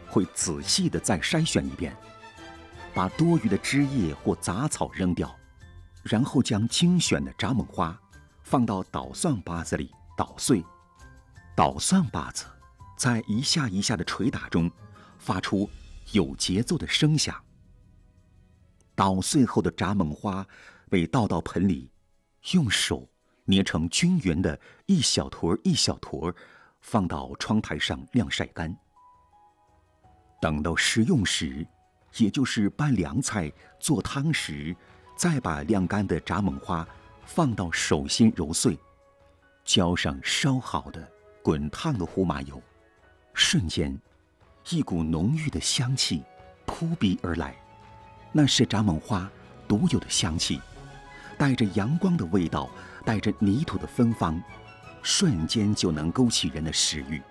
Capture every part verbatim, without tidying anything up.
会仔细地再筛选一遍，把多余的枝叶或杂草扔掉，然后将精选的蚱蜢花放到捣蒜把子里捣碎。捣蒜把子在一下一下的捶打中发出有节奏的声响。捣碎后的蚱蜢花被倒到盆里，用手捏成均匀的一小坨一小坨，放到窗台上晾晒干。等到食用时，也就是拌凉菜做汤时，再把晾干的蚱蜢花放到手心揉碎，浇上烧好的滚烫的胡麻油，瞬间一股浓郁的香气扑鼻而来。那是蚱蜢花独有的香气，带着阳光的味道，带着泥土的芬芳，瞬间就能勾起人的食欲。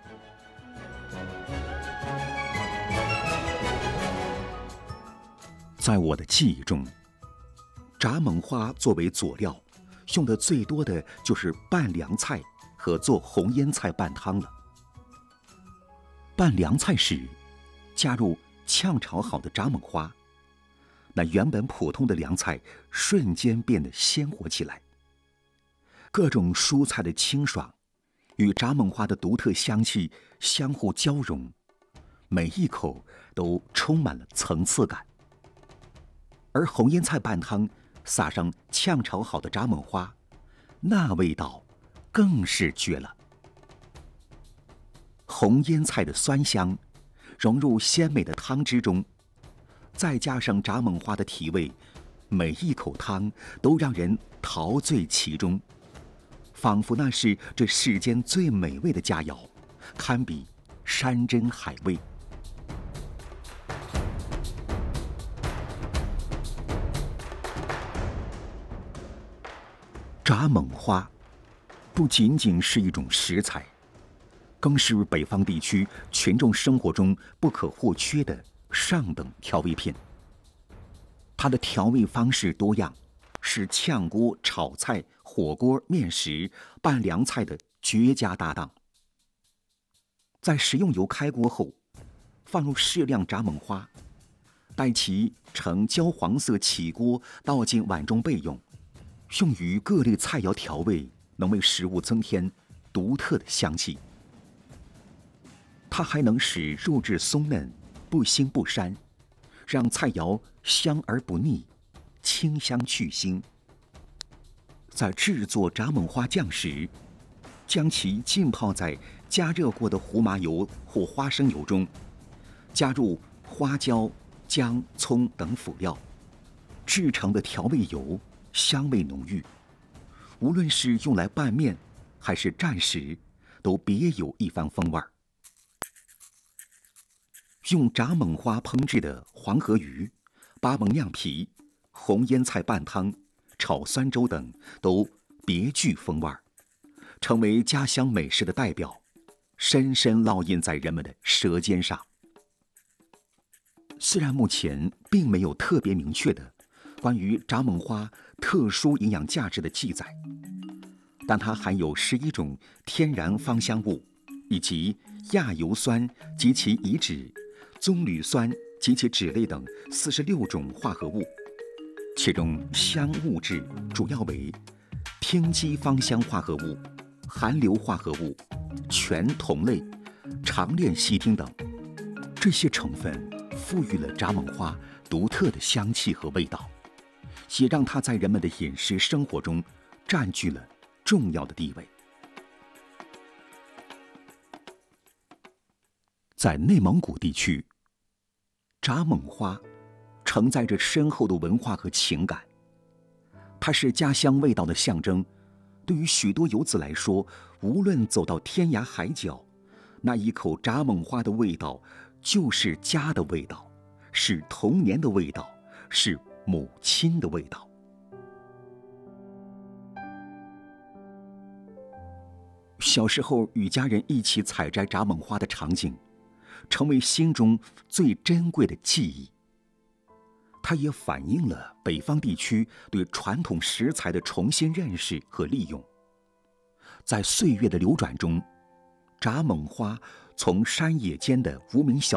在我的记忆中，蚱蜢花作为佐料，用的最多的就是拌凉菜和做红腌菜拌汤了。拌凉菜时，加入炝炒好的蚱蜢花，那原本普通的凉菜瞬间变得鲜活起来。各种蔬菜的清爽与蚱蜢花的独特香气相互交融，每一口都充满了层次感。而红腌菜拌汤撒上炝炒好的蚱蜢花，那味道更是绝了。红腌菜的酸香融入鲜美的汤汁中，再加上蚱蜢花的提味，每一口汤都让人陶醉其中，仿佛那是这世间最美味的佳肴，堪比山珍海味。蚱蜢花不仅仅是一种食材，更是北方地区群众生活中不可或缺的上等调味品。它的调味方式多样，是炝锅、炒菜、火锅、面食、拌凉菜的绝佳搭档。在食用油开锅后，放入适量蚱蜢花，待其呈焦黄色起锅，倒进碗中备用。用于各类菜肴调味，能为食物增添独特的香气。它还能使肉质松嫩，不腥不膻，让菜肴香而不腻，清香去腥。在制作蚱蜢花酱时，将其浸泡在加热过的胡麻油或花生油中，加入花椒、姜、葱等辅料，制成的调味油香味浓郁，无论是用来拌面还是蘸食，都别有一番风味儿。用蚱蜢花烹制的黄河鱼、八蒙酿皮、红腌菜拌汤、炒酸粥等都别具风味儿，成为家乡美食的代表，深深烙印在人们的舌尖上。虽然目前并没有特别明确的关于蚱蜢花特殊营养价值的记载，但它含有十一种天然芳香物，以及亚油酸及其乙酯、棕榈酸及其酯类等四十六种化合物，其中香物质主要为羟基芳香化合物、含硫化合物、醛酮类、长链烯烃等。这些成分赋予了蚱蜢花独特的香气和味道，也让它在人们的饮食生活中占据了重要的地位。在内蒙古地区，蚱蜢花承载着深厚的文化和情感，它是家乡味道的象征。对于许多游子来说，无论走到天涯海角，那一口蚱蜢花的味道就是家的味道，是童年的味道，是母亲的味道。小时候与家人一起采摘蚱蜢花的场景，成为心中最珍贵的记忆。它也反映了北方地区对传统食材的重新认识和利用。在岁月的流转中，蚱蜢花从山野间的无名小